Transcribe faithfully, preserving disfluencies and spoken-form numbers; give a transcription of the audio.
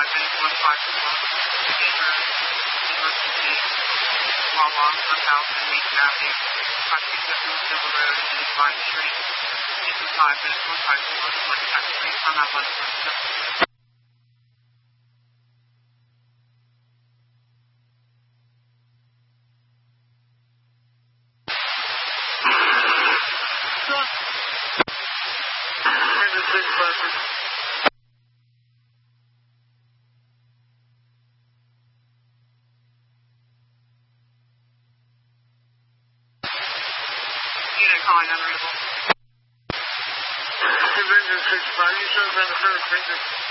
five minutes, one five four, Danger, emergency, Wawa, one thousand, Mason Avenue, five six seven Silver Road, and five Street, Danger, five minutes, one five four, one five three, I'm at one four. Unit calling unreadable. Convention six five, you should have been a third finger.